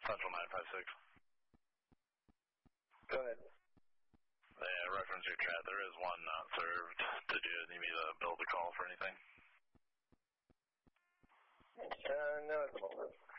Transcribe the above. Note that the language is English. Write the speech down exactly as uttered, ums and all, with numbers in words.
Central nine five six. Go ahead. Yeah, reference your chat. There is one not served. Did you need me to build a call for anything? Uh, no, at the moment.